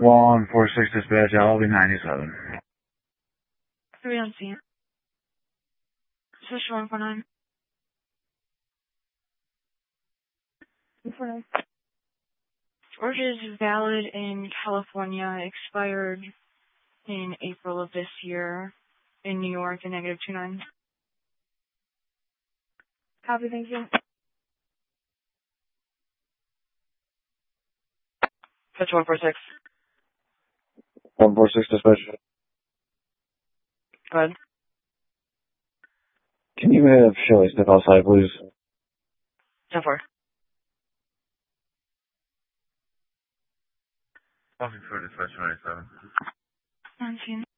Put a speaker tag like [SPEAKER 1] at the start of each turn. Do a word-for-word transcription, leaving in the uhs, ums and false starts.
[SPEAKER 1] one four six dispatch, L B ninety-seven.
[SPEAKER 2] Three on scene. Switch to one four nine. one four nine. Storage is valid in California, expired in April of this year. In New York, a negative two nine. Copy, thank you. Touch one four six.
[SPEAKER 1] one four six dispatch.
[SPEAKER 2] Go ahead.
[SPEAKER 1] Can you have Shelly step outside, please?
[SPEAKER 2] ten four.
[SPEAKER 1] Talking for dispatch ninety-seven.
[SPEAKER 2] nineteen.